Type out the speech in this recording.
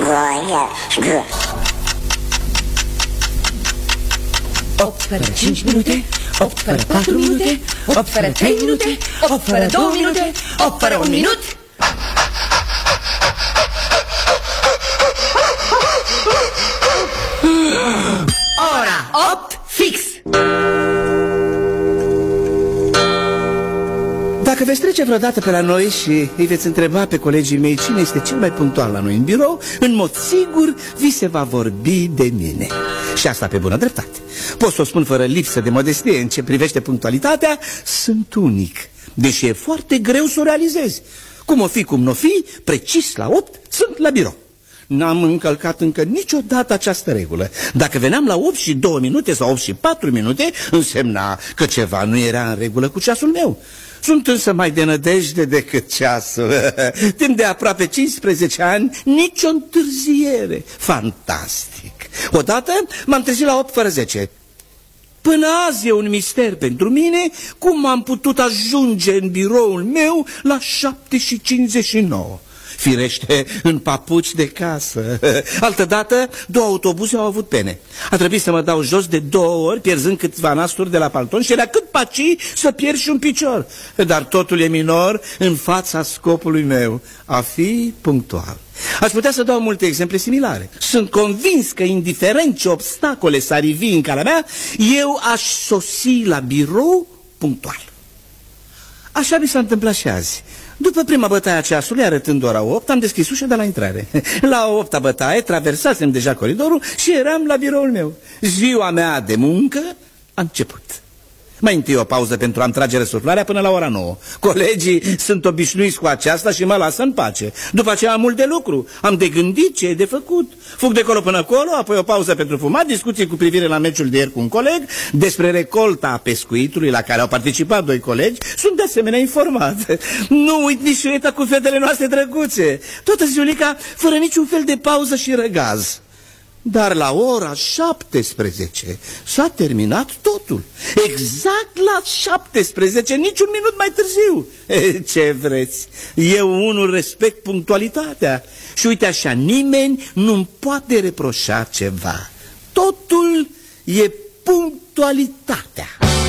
Opt fără 5 minute, 8 fără 4 minute, 8 fără 3 minute, 8 fără 2 minute, 8 fără 1 minut. Ora 8 fix. Dacă veți trece vreodată pe la noi și îi veți întreba pe colegii mei cine este cel mai punctual la noi în birou, în mod sigur vi se va vorbi de mine. Și asta pe bună dreptate. Pot să o spun fără lipsă de modestie, în ce privește punctualitatea, sunt unic. Deși e foarte greu să o realizezi. Cum o fi, cum n-o fi, precis la 8 sunt la birou. N-am încălcat încă niciodată această regulă. Dacă veneam la 8 și 2 minute sau 8 și 4 minute, însemna că ceva nu era în regulă cu ceasul meu. Sunt însă mai de nădejde decât ceasul. Timp de aproape 15 ani, nicio întârziere. Fantastic. Odată m-am trezit la 8 fără 10. Până azi e un mister pentru mine cum am putut ajunge în biroul meu la 7:59. Firește, în papuci de casă. Altădată, 2 autobuze au avut pene. A trebuit să mă dau jos de 2 ori, pierzând câțiva nasturi de la palton și era cât paci să pierd și un picior. Dar totul e minor în fața scopului meu, a fi punctual. Aș putea să dau multe exemple similare. Sunt convins că, indiferent ce obstacole s-ar ivi în calea mea, eu aș sosi la birou punctual. Așa mi s-a întâmplat și azi. După prima bătaie a ceasului, arătând ora 8, am deschis ușa de la intrare. La 8-a bătaie, traversasem deja coridorul și eram la biroul meu. Ziua mea de muncă a început. Mai întâi o pauză pentru a-mi trage răsuflarea până la ora 9. Colegii sunt obișnuiți cu aceasta și mă lasă în pace. După aceea am mult de lucru, am de gândit ce e de făcut. Fug de colo până acolo, apoi o pauză pentru fumat, discuții cu privire la meciul de ieri cu un coleg, despre recolta pescuitului la care au participat 2 colegi, sunt de asemenea informat. Nu uit nici șuieta cu fetele noastre drăguțe. Toată ziulica fără niciun fel de pauză și răgaz. Dar la ora 17 s-a terminat totul. Exact la 17, niciun minut mai târziu. Ce vreți? Eu unul respect punctualitatea. Și uite așa, nimeni nu-mi poate reproșa ceva. Totul e punctualitatea.